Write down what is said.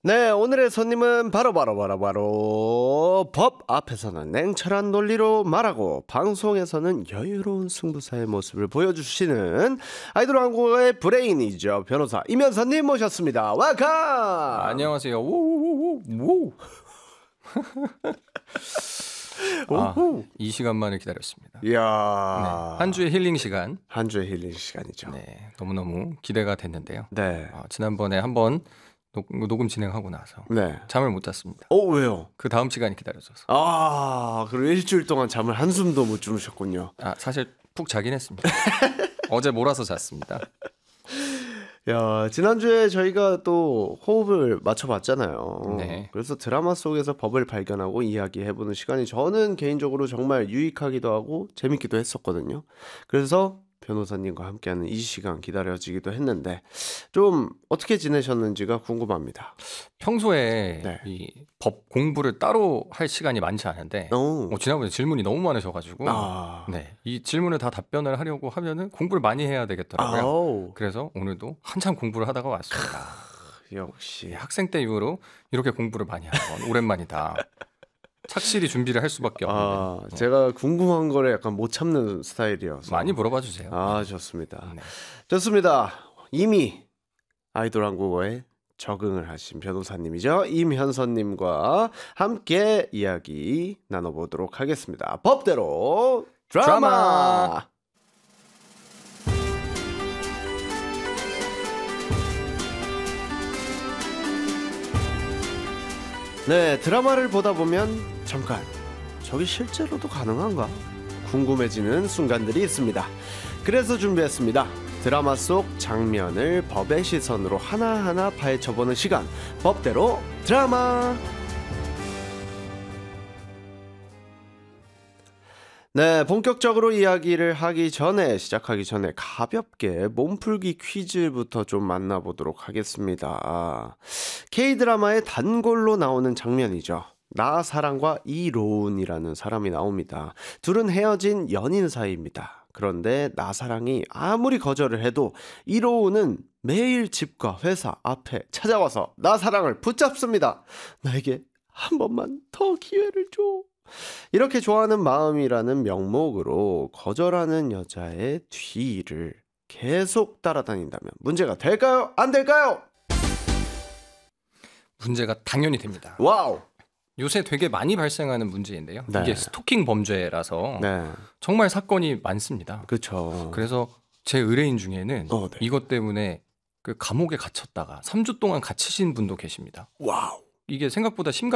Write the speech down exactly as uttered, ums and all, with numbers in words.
네, 오늘의 손님은 바로 바로 바로 바로 법 앞에서는 냉철한 논리로 말하고 방송에서는 여유로운 승부사의 모습을 보여주시는 아이돌 한국어의 브레인이죠. 변호사 이면선님 모셨습니다. 웰컴! 안녕하세요. 오오오오. 오. 아, 이 시간만을 기다렸습니다. 이야. 네, 한 주의 힐링 시간. 한 주의 힐링 시간이죠. 네, 너무너무 기대가 됐는데요. 네. 아, 지난번에 한번 녹음 진행하고 나서 네. 잠을 못 잤습니다. 어, 왜요? 그 다음 시간이 기다려져서. 아, 그리고 일주일 동안 잠을 한숨도 못 주무셨군요. 아, 사실 푹 자긴 했습니다. 어제 몰아서 잤습니다. 야, 지난주에 저희가 또 호흡을 맞춰봤잖아요. 네. 그래서 드라마 속에서 법을 발견하고 이야기해보는 시간이 저는 개인적으로 정말 유익하기도 하고 재밌기도 했었거든요. 그래서 변호사님과 함께하는 이 시간 기다려지기도 했는데 좀 어떻게 지내셨는지가 궁금합니다. 평소에 네. 이 법 공부를 따로 할 시간이 많지 않은데 오. 어, 지난번에 질문이 너무 많으셔가지고 아. 네, 이 질문을 다 답변을 하려고 하면은 공부를 많이 해야 되겠더라고요. 아우. 그래서 오늘도 한참 공부를 하다가 왔습니다. 역시. 네, 학생 때 이후로 이렇게 공부를 많이 하는 건 오랜만이다. 착실히 준비를 할 수밖에 없는. 아, 네. 제가 궁금한 거를 약간 못 참는 스타일이어서. 많이 물어봐 주세요. 아, 좋습니다. 네. 좋습니다. 이미 아이돌 한국어에 적응을 하신 변호사님이죠. 임현선님과 함께 이야기 나눠보도록 하겠습니다. 법대로 드라마. 드라마. 네, 드라마를 보다 보면 잠깐 저게 실제로도 가능한가? 궁금해지는 순간들이 있습니다. 그래서 준비했습니다. 드라마 속 장면을 법의 시선으로 하나하나 파헤쳐보는 시간, 법대로 드라마. 네, 본격적으로 이야기를 하기 전에, 시작하기 전에 가볍게 몸풀기 퀴즈부터 좀 만나보도록 하겠습니다. K드라마의 단골로 나오는 장면이죠. 나 사랑과 이로운이라는 사람이 나옵니다. 둘은 헤어진 연인 사이입니다. 그런데 나사랑이 아무리 거절을 해도 이로운은 매일 집과 회사 앞에 찾아와서 나사랑을 붙잡습니다. 나에게 한 번만 더 기회를 줘. 이렇게 좋아하는 마음이라는 명목으로 거절하는 여자의 뒤를 계속 따라다닌다면 문제가 될까요? 안 될까요? 문제가 당연히 됩니다. 와우. 요새 되게 많이 발생하는 문제인데요. 네. 이게 스토킹 범죄라서 네, 정말 사건이 많습니다. 그렇죠. 그래서 제 의뢰인 중에는 어, 네. 이것 때문에 그 감옥에 갇혔다가 삼 주 동안 갇히신 분도 계십니다. 와우. 이게 생각보다 심각